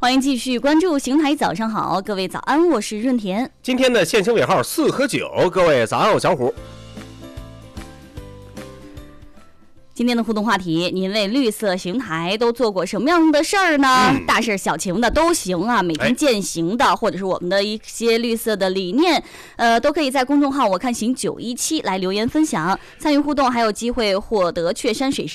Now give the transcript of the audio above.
欢迎继续关注邢台早上好，各位早安，我是润田。 今天的限行尾号4和9，各位早安，我小虎。 今天的互动话题，您为绿色邢台都做过什么样的事儿呢？大事小情的都行啊，每天践行的，或者是我们的一些绿色的理念，都可以在公众号我看行917来留言分享，参与互动还有机会获得雀山水